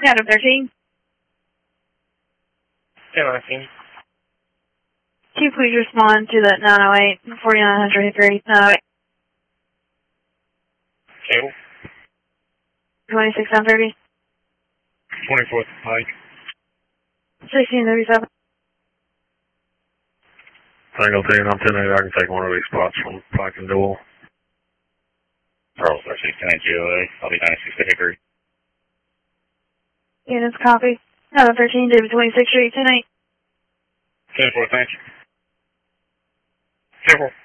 Adam 13. Yeah, 19. Can you please respond to that 908 4900 Hickory 908? Cable. 26930. 24th Pike. 1637. Tango 10, I'm 10-8. I can take one of these spots from Pike and Dual. Charles 13, 10 GOA. I'll be 96 to Hickory. Units copy. Adam 13, David 26th Street, 10-8. 10-4, thank you. 10-4.